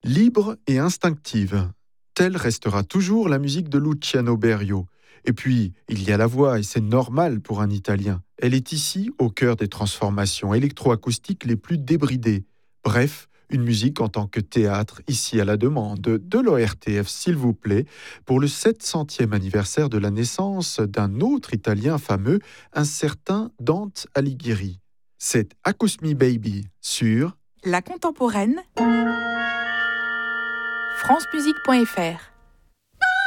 Libre et instinctive, telle restera toujours la musique de Luciano Berio. Et puis, il y a la voix, et c'est normal pour un Italien. Elle est ici au cœur des transformations électroacoustiques les plus débridées. Bref, une musique en tant que théâtre, ici à la demande de l'ORTF, s'il vous plaît, pour le 700e anniversaire de la naissance d'un autre Italien fameux, un certain Dante Alighieri. C'est Acousmi Baby sur La contemporaine, francemusique.fr.